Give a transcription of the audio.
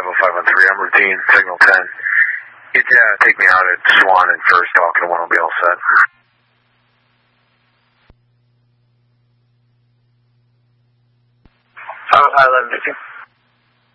50513. I'm routine, signal 10. Take me out at Swan and First, talking to one, I'll be all set. 50511.